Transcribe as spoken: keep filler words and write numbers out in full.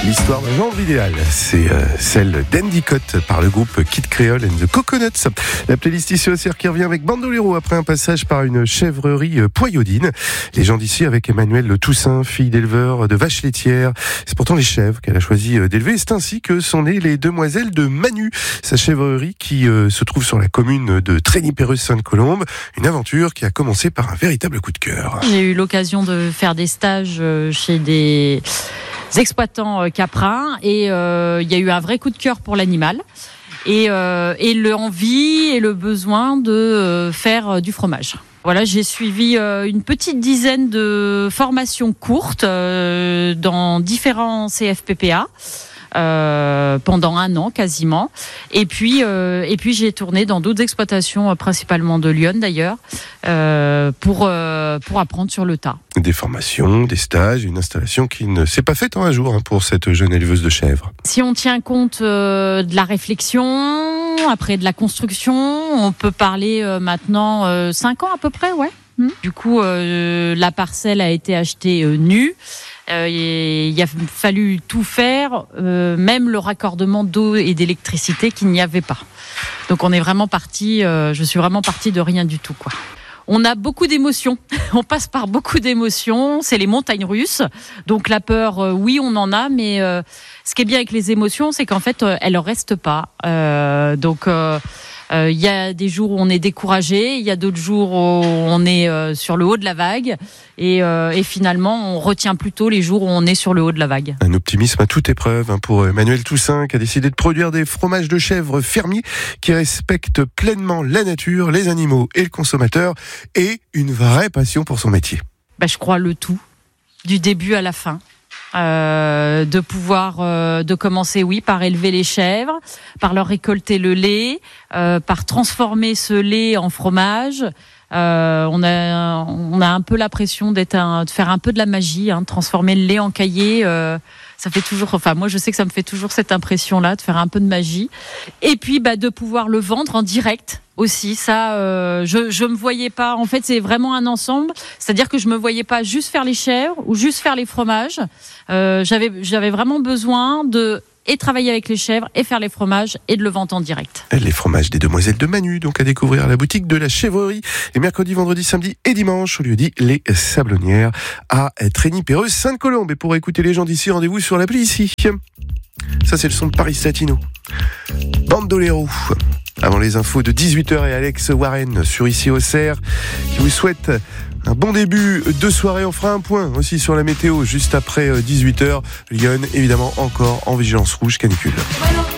L'histoire d'un gendre idéal, c'est euh, celle d'Endicott par le groupe Kid Creole and the Coconuts. La playlist ici au cirque qui revient avec Bandolero après un passage par une chèvrerie euh, poyaudine. Les gens d'ici avec Emmanuel Le Toussaint, fille d'éleveur de vaches laitières. C'est pourtant les chèvres qu'elle a choisi euh, d'élever. C'est ainsi que sont nées les demoiselles de Manu, sa chèvrerie qui euh, se trouve sur la commune de Trény-Perreux-Sainte-Colombe. Une aventure qui a commencé par un véritable coup de cœur. J'ai eu l'occasion de faire des stages chez des exploitants caprins et euh, il y a eu un vrai coup de cœur pour l'animal et, euh, et l'envie et le besoin de euh, faire du fromage. Voilà, j'ai suivi euh, une petite dizaine de formations courtes euh, dans différents C F P P A. Euh, pendant un an quasiment, et puis euh, et puis j'ai tourné dans d'autres exploitations, euh, principalement de Lyon d'ailleurs, euh, pour euh, pour apprendre sur le tas. Des formations, des stages, une installation qui ne s'est pas faite en un jour hein, pour cette jeune éleveuse de chèvres. Si on tient compte euh, de la réflexion, après de la construction, on peut parler euh, maintenant euh, cinq ans à peu près, ouais. Mmh. Du coup, euh, la parcelle a été achetée euh, nue. Euh, il a fallu tout faire, euh, même le raccordement d'eau et d'électricité qu'il n'y avait pas. Donc on est vraiment parti, euh, je suis vraiment partie de rien du tout, quoi. On a beaucoup d'émotions, on passe par beaucoup d'émotions, c'est les montagnes russes. Donc la peur, euh, oui, on en a, mais euh, ce qui est bien avec les émotions, c'est qu'en fait, euh, elles ne restent pas. Euh, donc... Euh, Il euh, y a des jours où on est découragé, il y a d'autres jours où on est euh, sur le haut de la vague et, euh, et finalement on retient plutôt les jours où on est sur le haut de la vague. Un optimisme à toute épreuve hein, pour Emmanuel Toussaint qui a décidé de produire des fromages de chèvre fermiers qui respectent pleinement la nature, les animaux et le consommateur et une vraie passion pour son métier. Bah, je crois le tout, du début à la fin. Euh, de pouvoir euh, de commencer oui par élever les chèvres, par leur récolter le lait, euh, par transformer ce lait en fromage. Euh, on a on a un peu l'impression d'être un, de faire un peu de la magie, hein, de transformer le lait en caillé. Euh, ça fait toujours, enfin moi je sais que ça me fait toujours cette impression-là de faire un peu de magie. Et puis bah de pouvoir le vendre en direct. Aussi, ça, euh, je je me voyais pas. En fait, c'est vraiment un ensemble. C'est-à-dire que je me voyais pas juste faire les chèvres ou juste faire les fromages. Euh, j'avais j'avais vraiment besoin de et travailler avec les chèvres et faire les fromages et de le vendre en direct. Les fromages des demoiselles de Manu, donc à découvrir à la boutique de la chèvrerie. Les mercredis, vendredis, samedis et dimanche, au lieu dit les Sablonnières à Trény-Perreux-Sainte-Colombe. Et pour écouter les gens d'ici, rendez-vous sur l'appli ici. Ça, c'est le son de Paris Latino. Bandolero. Avant les infos de dix-huit heures et Alex Warren sur Ici au Cerf qui vous souhaite un bon début de soirée. On fera un point aussi sur la météo juste après dix-huit heures. Lyon, évidemment, encore en vigilance rouge canicule.